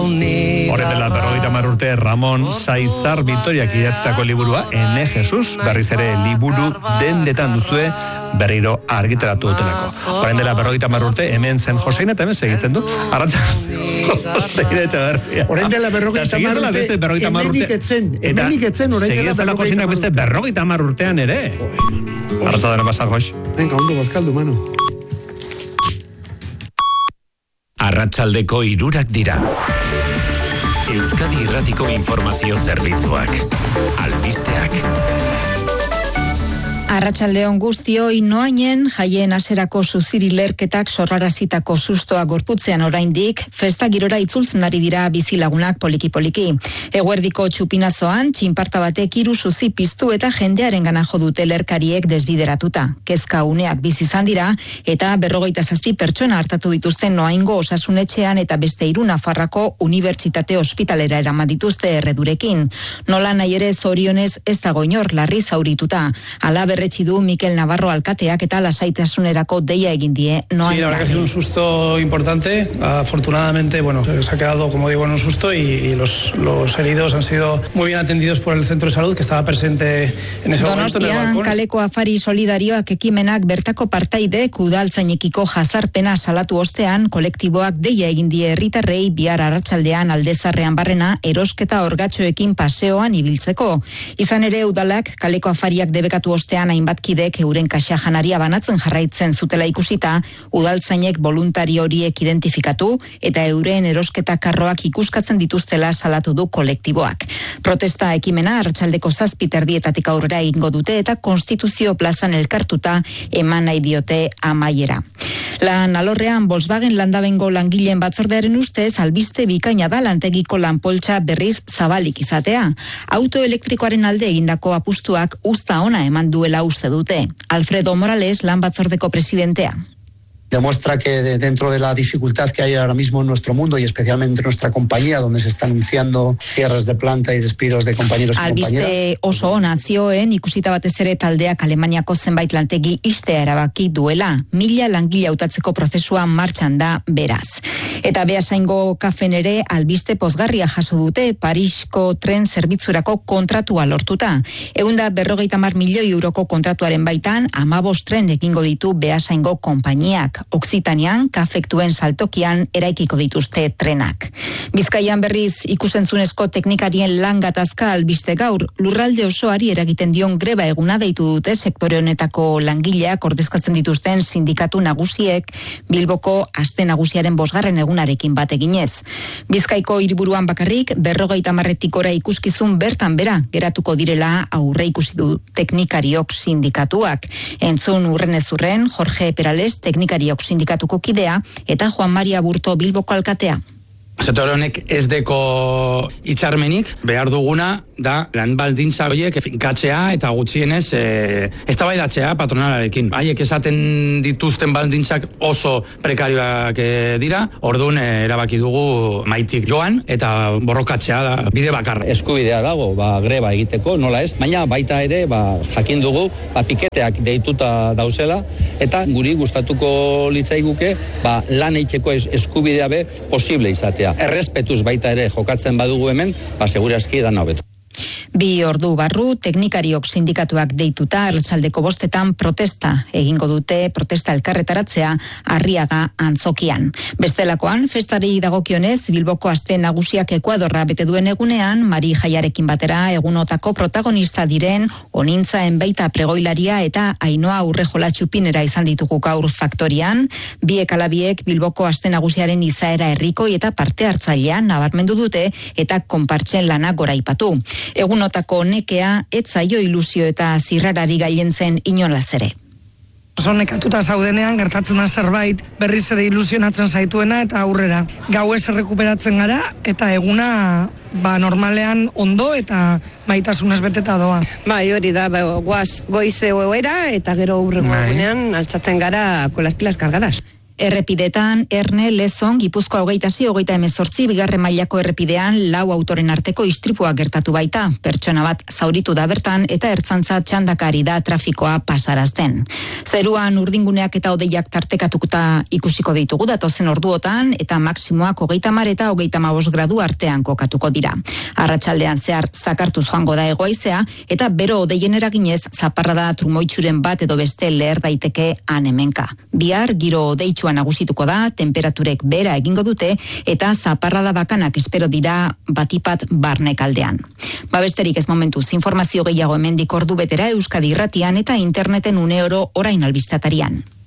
Horren dela 50 urte Ramon Saizar Victoriak idatzitako liburua Ene Jesus, berriz ere liburu dendetan duzue berriro argitaratu dutelako. Horren dela 50 urte hemen zen Joseina eta hemen segitzen du. Arratza. Horren dela 50 urte hemenik etzen horren dela 50 beste 50 urtean ere. Arratza dena pasa, Jos. Venga, ondo bazkaldu, mano. Arratsaldeko 3 dira. Euskadi Irratiko informazio zerbitzuak. Albisteak. Arratsaldeon guztioi, noainen jaien haserako zuziri lerketak sorrarazitako sustoa gorputzean oraindik, festa girora itzultzen ari dira bizilagunak poliki-poliki. Eguerdiko txupinazoan, txinparta batek 3 zuzi piztu eta jendearen gana jo dute lerkariek desbideratuta. Kezka uneak bizi izan dira eta 57 pertsona hartatu dituzten noaingo osasunetxean eta beste 3 Nafarrako unibertsitate ospitalera eraman dituzte erredurekin. Nola nahi ere zorionez ez dago inor larri zaurituta. Hala berretsi du Mikel Navarro alkateak eta lasaitasunerako deia egin die. Sí, la verdad que ha sido un susto importante. Afortunadamente, bueno, se ha quedado, como digo, en un susto y los heridos han sido muy bien atendidos por el centro de salud que estaba presente en ese momento en el balcón. Donostian, kaleko afari solidarioak ekimenak bertako partaidek udaltzainekiko jazarpena salatu ostean, kolektiboak deia egin die herritarrei bihar arratsaldean Aldezarrean barrena erosketa orgatxoekin paseoan ibiltzeko. Izan ere udalak kaleko afariak debekatu ostean hainbat kidek euren kaxa janaria banatzen jarraitzen zutela ikusita, udaltzainek voluntari horiek identifikatu eta euren erosketa karroak ikuskatzen dituztela salatu du kolektiboak. Protesta ekimena arratsaldeko 7:00 aurrera egingo dute eta Konstituzio plazan elkartuta eman nahi diote amaiera. Lan alorrean Volkswagen Landabengo langileen batzordearen ustez albiste bikaina da lantegiko lanpoltsa berriz zabalik izatea. Auto elektrikoaren alde egindako apustuak uzta ona eman duela uste dute. Alfredo Morales, lan batzordeko presidentea. Demuestra que dentro de la dificultad que hay ahora mismo en nuestro mundo y especialmente en nuestra compañía, donde se están anunciando cierres de planta y despidos de compañeros y compañeras. Albiste oso ona zioen ikusita batez ere taldeak Alemaniako zenbait lantegi ixtea erabaki duela. 1000 langile hautatzeko prozesua martxan da beraz. Eta Beasaingo kafen ere albiste pozgarria jaso dute Parisko tren zerbitzurako kontratua lortuta. 150 milioi euroko kontratuaren baitan 15 tren egingo ditu Beasaingo konpainiak. Oksitanian, kafektuen saltokian eraikiko dituzte trenak. Bizkaian berriz ikusentzunezko teknikarien lan gatazka albiste gaur, lurralde osoari eragiten dion greba eguna deitu dute sektore honetako langileak ordezkatzen dituzten sindikatu nagusiek Bilboko aste nagusiaren 5. egunarekin bat eginez. Bizkaiko hiriburuan bakarrik 50 gora ikuskizun bertan bera geratuko direla aurre ikusi du teknikariok sindikatuak. Entzun urrenez urren Jorge Perales teknikariok sindikatuko kidea eta Juan Maria Burto Bilboko alkatea. Sektore honek ez deko hitzarmenik, behar duguna da lan baldintza horiek finkatzea eta gutxienez eztabaidatzea patronalarekin. Haiek esaten dituzten baldintzak oso prekarioak dira, orduan erabaki dugu maitik joan eta borrokatzea da bide bakarra. Eskubidea dago, greba egiteko, nola ez, baina baita ere jakin dugu piketeak deituta dauzela eta guri gustatuko litzaiguke lan eitzeko eskubidea be posible izatea. Errespetuz baita ere jokatzen badugu hemen, segurazki da hobeto. 2 ordu barru, teknikariok sindikatuak deituta arratsaldeko 5 protesta egingo dute, protesta elkarretaratzea Arriaga antzokian. Bestelakoan, festari dagokionez, Bilboko aste nagusiak Ekuadorra bete duen egunean, Mari Jaiarekin batera egunotako protagonista diren Onintza Enbeita pregoilaria eta Ainoa Urrejola txupinera izan ditugu gaur faktorian, biek alabiek Bilboko aste nagusiaren izaera herrikoi eta parte hartzailean nabarmendu dute eta konpartzen lana goraipatu. Egunotako nekea ez zaio ilusio eta zirrarari gailentzen inolaz ere. Oso nekatuta zaudenean gertatzen da zerbait berriz ere ilusionatzen zaituena eta aurrera. Gauez errekuperatzen gara eta eguna normalean ondo eta maitasunez beteta doa. Hori da, goaz goize oera eta gero hurrengo egunean altzatzen gara con las pilas cargadas. Errepidetan, Erne, Lezon, Gipuzkoa 26-28 bigarren mailako errepidean 4 autoren arteko istripua gertatu baita. Pertsona bat zauritu da bertan eta ertzantza txandakari da trafikoa pasarazten. Zeruan urdinguneak eta hodeiak tartekatuta ikusiko ditugu datozen orduotan eta maksimoak 30 eta 35 gradu artean kokatuko dira. Arratsaldean zehar zakartuz joango da hegoaizea eta bero hodeien eraginez zaparrada trumoitsuren bat edo beste leher daiteke han hemenka. Bihar giro hodeitsua nagusituko da, temperaturek bera egingo dute eta zaparrada bakanak espero dira batipat barnekaldean. Besterik ez momentuz, informazio gehiago hemendik ordu betera Euskadi Irratian eta interneten uneoro orain albistatarian.